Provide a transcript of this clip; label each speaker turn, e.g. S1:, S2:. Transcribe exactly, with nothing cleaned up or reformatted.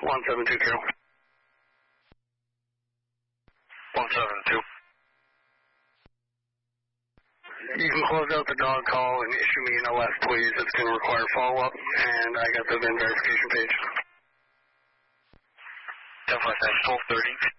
S1: one seven two zero.
S2: one seven two.
S1: You can close out the dog call and issue me an O S, please. It's going to require follow-up, and I got the V I N verification page.
S2: ten five nine, twelve thirty.